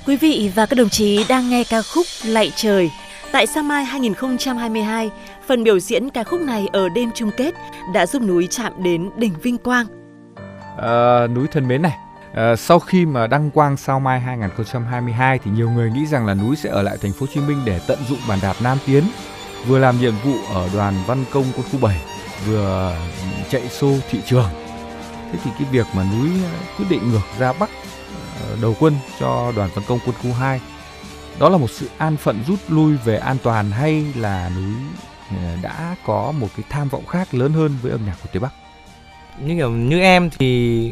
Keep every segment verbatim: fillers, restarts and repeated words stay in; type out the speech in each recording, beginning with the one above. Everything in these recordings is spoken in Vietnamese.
Quý vị và các đồng chí đang nghe ca khúc Lạy Trời. Tại Sao Mai hai không hai hai, phần biểu diễn ca khúc này ở đêm chung kết đã giúp núi chạm đến đỉnh vinh quang. À, núi thân mến này, à, sau khi mà đăng quang Sao Mai hai không hai hai thì nhiều người nghĩ rằng là núi sẽ ở lại thành phố Hồ Chí Minh để tận dụng bàn đạp Nam Tiến, vừa làm nhiệm vụ ở đoàn văn công quân khu bảy, vừa chạy xô thị trường. Thế thì cái việc mà núi quyết định ngược ra Bắc đầu quân cho đoàn văn công quân khu hai, đó là một sự an phận rút lui về an toàn, hay là núi đã có một cái tham vọng khác lớn hơn với âm nhạc của Tây Bắc? Như kiểu như em thì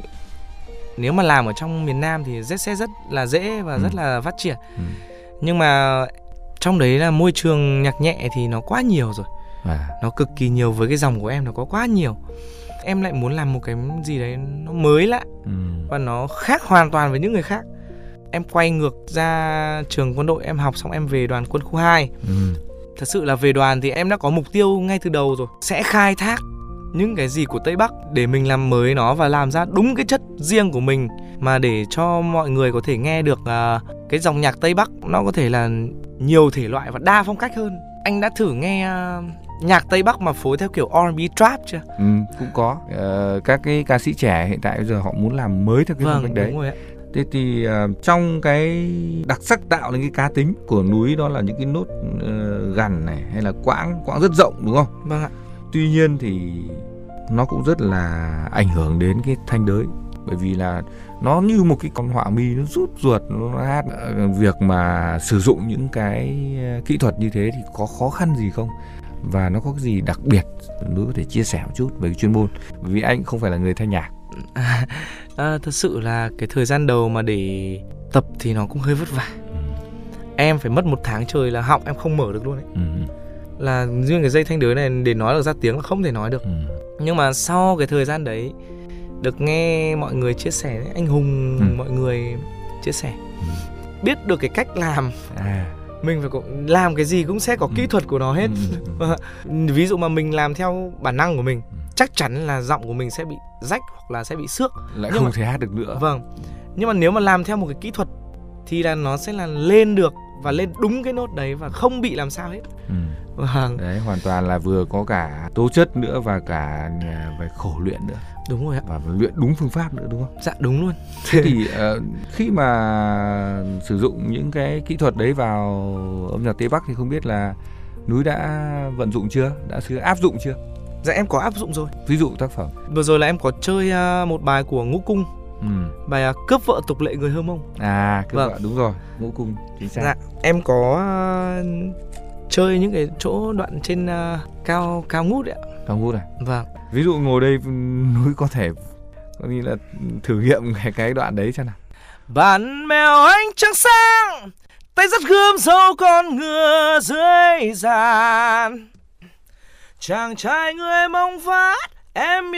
nếu mà làm ở trong miền Nam thì rất sẽ rất là dễ và ừ. rất là phát triển. Ừ. Nhưng mà trong đấy là môi trường nhạc nhẹ thì nó quá nhiều rồi. À. Nó cực kỳ nhiều, với cái dòng của em nó có quá nhiều. Em lại muốn làm một cái gì đấy nó mới lạ ừ. và nó khác hoàn toàn với những người khác. Em quay ngược ra trường quân đội, em học xong em về đoàn quân khu hai. Ừ. Thật sự là về đoàn thì em đã có mục tiêu ngay từ đầu rồi, sẽ khai thác những cái gì của Tây Bắc để mình làm mới nó và làm ra đúng cái chất riêng của mình, mà để cho mọi người có thể nghe được uh, cái dòng nhạc Tây Bắc nó có thể là nhiều thể loại và đa phong cách hơn. Anh đã thử nghe uh, nhạc Tây Bắc mà phối theo kiểu R and B trap chưa? Ừ, cũng có. Uh, các cái ca sĩ trẻ hiện tại bây giờ họ muốn làm mới theo cái vâng, phong cách đấy. Đúng rồi ạ. Thế thì uh, trong cái đặc sắc tạo nên cái cá tính của núi đó là những cái nốt uh, gằn này, hay là quãng quãng rất rộng, đúng không? Vâng ạ. Tuy nhiên thì nó cũng rất là ảnh hưởng đến cái thanh đới, bởi vì là nó như một cái con họa mi, nó rút ruột, nó hát. Việc mà sử dụng những cái kỹ thuật như thế thì có khó khăn gì không? Và nó có cái gì đặc biệt núi có thể chia sẻ một chút về cái chuyên môn, bởi vì anh không phải là người thanh nhạc. À, à, thật sự là cái thời gian đầu mà để tập thì nó cũng hơi vất vả. Ừ. Em phải mất một tháng trời là họng em không mở được luôn ấy. Ừ. Là riêng cái dây thanh đới này để nói được ra tiếng là không thể nói được. Ừ. Nhưng mà sau cái thời gian đấy, được nghe mọi người chia sẻ, anh Hùng ừ. mọi người chia sẻ, ừ. biết được cái cách làm. À. Mình phải có, làm cái gì cũng sẽ có ừ. kỹ thuật của nó hết. Ừ. Ví dụ mà mình làm theo bản năng của mình, chắc chắn là giọng của mình sẽ bị rách hoặc là sẽ bị xước, lại nhưng không mà, thể hát được nữa. Vâng. Nhưng mà nếu mà làm theo một cái kỹ thuật thì là nó sẽ là lên được và lên đúng cái nốt đấy và không bị làm sao hết. Ừ. Vâng. Đấy, hoàn toàn là vừa có cả tố chất nữa và cả phải khổ luyện nữa. Đúng rồi ạ. Và luyện đúng phương pháp nữa, đúng không? Dạ đúng luôn. Thế thì uh, khi mà sử dụng những cái kỹ thuật đấy vào âm nhạc Tây Bắc thì không biết là núi đã vận dụng chưa, đã áp dụng chưa? Dạ em có áp dụng rồi. Ví dụ tác phẩm vừa rồi là em có chơi uh, một bài của Ngũ Cung. Ừ. Bài uh, Cướp Vợ Tục Lệ Người Hơ Mông. À, cướp vợ, đúng rồi, Ngũ Cung, chính xác. Dạ, em có uh, chơi những cái chỗ đoạn trên uh, cao cao ngút đấy ạ. Cao ngút này. Vâng. Ví dụ ngồi đây núi có thể có như là thử nghiệm cái, cái đoạn đấy cho nào. Bạn mèo anh trắng sáng, tay dắt gươm dâu con ngựa dưới dàn. Chàng trai người mong phát em